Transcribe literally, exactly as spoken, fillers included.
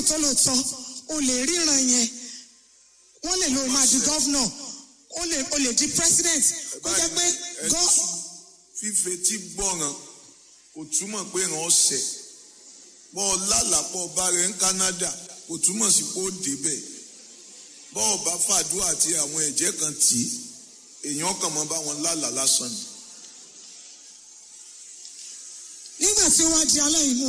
lóòótọ́ lóòótọ́ o lè ríran yẹn wọ́n lè lo máa di gọ́vnọ̀ o lè o lè di president kó jẹ́ pé gọ́. fífetí gbọ́ràn kò túmọ̀ pé ràn ọ́ sẹ̀ bọ́ ọ lálàpọ̀ ọba rẹ̀ ń Canada kò túmọ̀ sí pé ó débẹ̀ bọ́ ọba fàdúrà àti àwọn ẹ̀jẹ̀ kan tì í èèyàn kàn mọ́ bá wọn lálàá lásán ni. nígbà tí ó wá di aláìmú